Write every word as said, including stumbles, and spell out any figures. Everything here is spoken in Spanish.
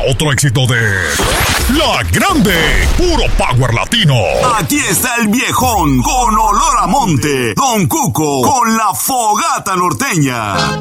otro éxito de La Grande, puro power latino. Aquí está el viejón con olor a monte, Don Cuco con la fogata norteña.